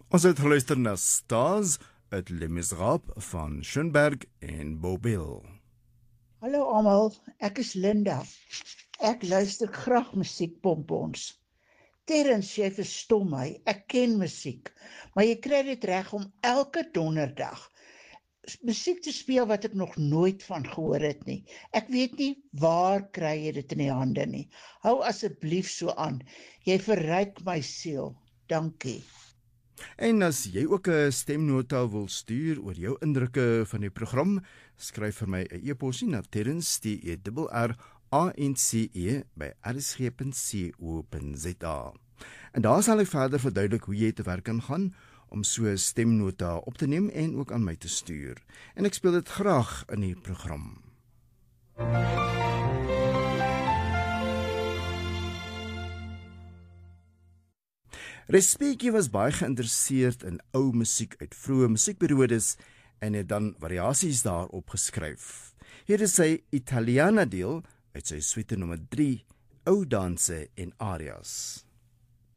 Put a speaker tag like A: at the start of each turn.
A: Ons het geluister na Stars uit Les Miserables van Schoenberg en Bobel.
B: Hallo almal, ek is Linda. Ek luister graag musiekpompons. Terrens, jy verstom my, ek ken musiek, maar jy kry dit reg om elke donderdag musiek te speel wat ek nog nooit van gehoor het nie. Ek weet nie waar kry jy dit in die hande nie. Hou asseblief so aan. Jy verryk my siel. Dankie.
A: En as jy ook 'n stemnota wil stuur oor jou indrukke van die program, skryf vir my 'n e-posie na terrence@rsg.co.za. En daar sal ek verder verduidelik hoe jy te werk kan gaan om so 'n stemnota op te neem en ook aan my te stuur. En ek speel dit graag in die program. Respeki was baie geïnteresseerd in ou musiek uit vroeë musiekperiodes en het dan variasies daarop geskryf. Hier is sy Italiana deel uit sy suite nommer 3, Ou danse en arias.